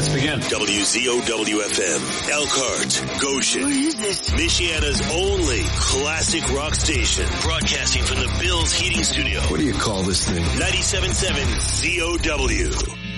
Begin. WZOW-FM, Elkhart, Goshen. What is this? Michiana's only classic rock station. Broadcasting from the Bills Heating Studio. What do you call this thing? 97.7 ZOW.